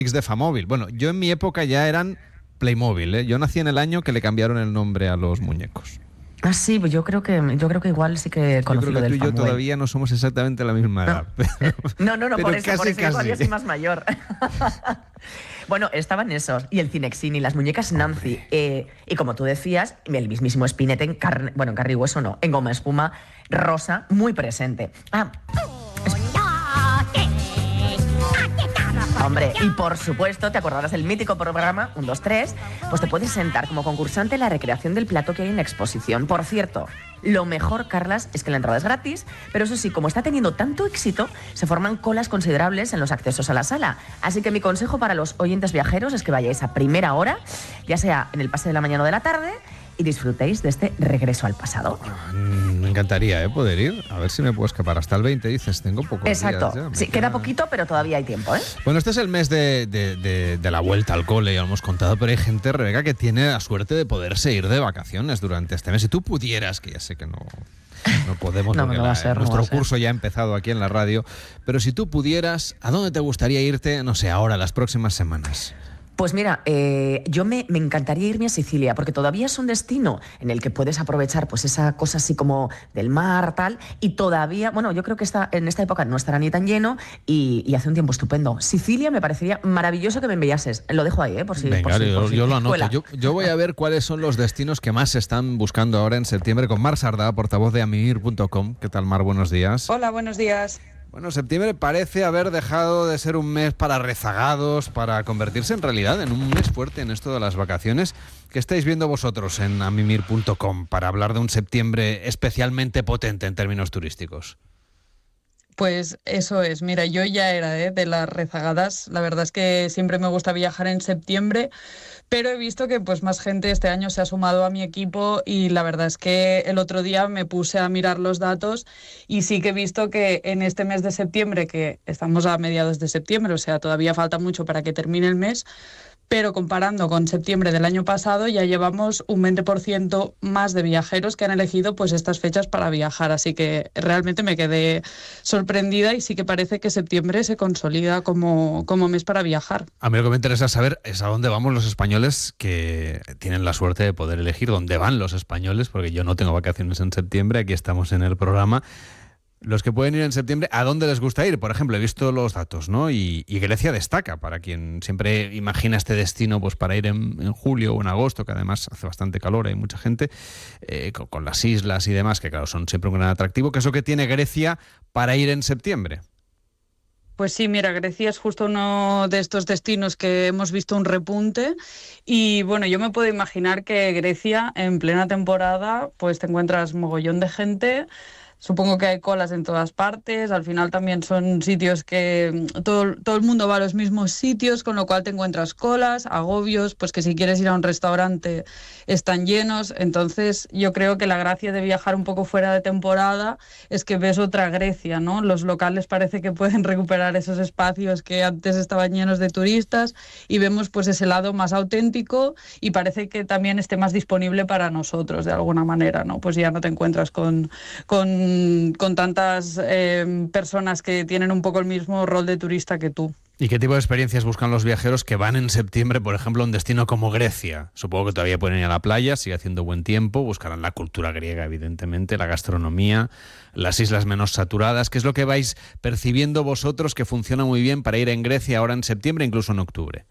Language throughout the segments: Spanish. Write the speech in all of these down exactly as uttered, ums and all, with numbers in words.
de Famóvil. Bueno, yo en mi época ya eran Playmobil, ¿eh? Yo nací en el año que le cambiaron el nombre a los muñecos. Ah, sí, pues yo creo que yo creo que igual sí que conocí Yo creo lo que tú del y yo Famóvil. todavía no somos exactamente la misma edad. No, Pero, no, no, no pero por eso, casi, por eso yo casi. todavía soy más mayor. Bueno, estaban esos, y el Cinexin y las muñecas Nancy. Eh, y como tú decías, el mismísimo Spinetta en carne, bueno, en carne y hueso no, en goma espuma rosa, muy presente. Ah, hombre, y por supuesto, te acordarás del mítico programa uno, dos, tres, pues te puedes sentar como concursante en la recreación del plato que hay en la exposición. Por cierto, lo mejor, Carlas, es que la entrada es gratis, pero eso sí, como está teniendo tanto éxito, se forman colas considerables en los accesos a la sala. Así que mi consejo para los oyentes viajeros es que vayáis a primera hora, ya sea en el pase de la mañana o de la tarde, y disfrutéis de este regreso al pasado. Me encantaría, ¿eh? Poder ir. A ver si me puedo escapar. Hasta el veinte, dices. Tengo pocos Exacto. días ya. Sí, queda... queda poquito, pero todavía hay tiempo, ¿eh? Bueno, este es el mes de, de, de, de la vuelta al cole, ya lo hemos contado, pero hay gente, Rebeca, que tiene la suerte de poderse ir de vacaciones durante este mes. Si tú pudieras, que ya sé que no... No podemos, no, porque no va la, a ser, nuestro no va a curso ya ha empezado aquí en la radio, pero si tú pudieras, ¿a dónde te gustaría irte, no sé, ahora, las próximas semanas? Pues mira, eh, yo me, me encantaría irme a Sicilia, porque todavía es un destino en el que puedes aprovechar pues esa cosa así como del mar, tal, y todavía, bueno, yo creo que está, en esta época no estará ni tan lleno y, y hace un tiempo estupendo. Sicilia me parecería maravilloso que me enviases. Lo dejo ahí, ¿eh? Por si, Venga, por si, yo, por si yo lo anoto. Yo, cuela. yo voy a ver cuáles son los destinos que más se están buscando ahora en septiembre con Mar Sardá, portavoz de amimir punto com. ¿Qué tal, Mar? Buenos días. Hola, buenos días. Bueno, septiembre parece haber dejado de ser un mes para rezagados, para convertirse en realidad en un mes fuerte en esto de las vacaciones. ¿Qué estáis viendo vosotros en amimir punto com para hablar de un septiembre especialmente potente en términos turísticos? Pues eso es, mira, yo ya era ¿eh? de las rezagadas, la verdad es que siempre me gusta viajar en septiembre, pero he visto que pues más gente este año se ha sumado a mi equipo y la verdad es que el otro día me puse a mirar los datos y sí que he visto que en este mes de septiembre, que estamos a mediados de septiembre, o sea, todavía falta mucho para que termine el mes, pero comparando con septiembre del año pasado ya llevamos un veinte por ciento más de viajeros que han elegido pues estas fechas para viajar, así que realmente me quedé sorprendida y sí que parece que septiembre se consolida como, como mes para viajar. A mí lo que me interesa saber es a dónde vamos los españoles que tienen la suerte de poder elegir dónde van los españoles, porque yo no tengo vacaciones en septiembre, aquí estamos en el programa. Los que pueden ir en septiembre, ¿a dónde les gusta ir? Por ejemplo, he visto los datos, ¿no? Y, y Grecia destaca, para quien siempre imagina este destino pues para ir en, en julio o en agosto, que además hace bastante calor, hay mucha gente, eh, con, con las islas y demás, que claro, son siempre un gran atractivo. ¿Qué es lo que tiene Grecia para ir en septiembre? Pues sí, mira, Grecia es justo uno de estos destinos que hemos visto un repunte y bueno, yo me puedo imaginar que Grecia en plena temporada pues te encuentras mogollón de gente. Supongo que hay colas en todas partes, al final también son sitios que todo, todo el mundo va a los mismos sitios, con lo cual te encuentras colas, agobios, pues que si quieres ir a un restaurante están llenos, entonces yo creo que la gracia de viajar un poco fuera de temporada es que ves otra Grecia, ¿no? Los locales parece que pueden recuperar esos espacios que antes estaban llenos de turistas y vemos pues ese lado más auténtico y parece que también esté más disponible para nosotros de alguna manera, ¿no? Pues ya no te encuentras con... con con tantas eh, personas que tienen un poco el mismo rol de turista que tú. ¿Y qué tipo de experiencias buscan los viajeros que van en septiembre, por ejemplo, a un destino como Grecia? Supongo que todavía pueden ir a la playa, sigue haciendo buen tiempo, buscarán la cultura griega, evidentemente, la gastronomía, las islas menos saturadas. ¿Qué es lo que vais percibiendo vosotros que funciona muy bien para ir en Grecia ahora en septiembre, incluso en octubre?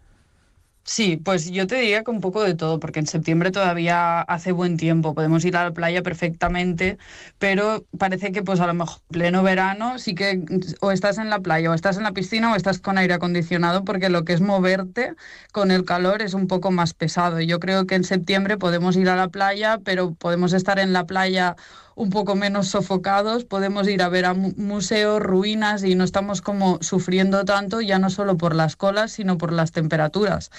Sí, pues yo te diría que un poco de todo, porque en septiembre todavía hace buen tiempo, podemos ir a la playa perfectamente, pero parece que pues a lo mejor en pleno verano sí que o estás en la playa o estás en la piscina o estás con aire acondicionado, porque lo que es moverte con el calor es un poco más pesado. Yo creo que en septiembre podemos ir a la playa, pero podemos estar en la playa un poco menos sofocados, podemos ir a ver a museos, ruinas y no estamos como sufriendo tanto, ya no solo por las colas, sino por las temperaturas.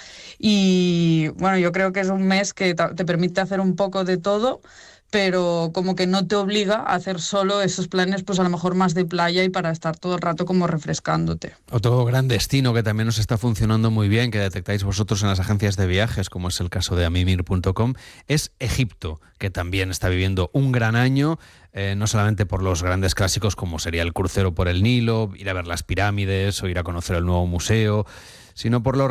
Y bueno, yo creo que es un mes que te permite hacer un poco de todo, pero como que no te obliga a hacer solo esos planes, pues a lo mejor más de playa y para estar todo el rato como refrescándote. Otro gran destino que también nos está funcionando muy bien, que detectáis vosotros en las agencias de viajes, como es el caso de amimir punto com, es Egipto, que también está viviendo un gran año, eh, no solamente por los grandes clásicos como sería el crucero por el Nilo, ir a ver las pirámides o ir a conocer el nuevo museo, sino por los